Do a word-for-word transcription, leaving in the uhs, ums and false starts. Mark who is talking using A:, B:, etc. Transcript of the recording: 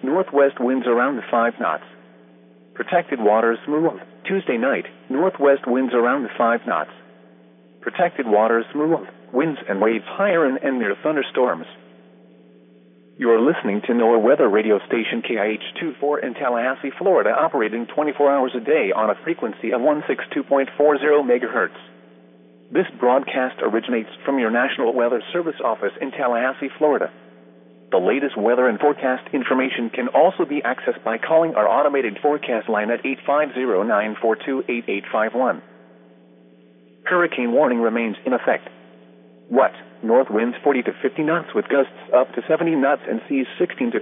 A: northwest winds around five knots. Protected waters smooth. Tuesday night, northwest winds around five knots. Protected waters smooth. Winds and waves higher and, and near thunderstorms. You are listening to NOAA weather radio station K I H twenty-four in Tallahassee, Florida, operating twenty-four hours a day on a frequency of one sixty-two point four zero megahertz. This broadcast originates from your National Weather Service office in Tallahassee, Florida. The latest weather and forecast information can also be accessed by calling our automated forecast line at eight five zero, nine four two, eight eight five one. Hurricane warning remains in effect. What? North winds forty to fifty knots with gusts up to seventy knots and seas sixteen to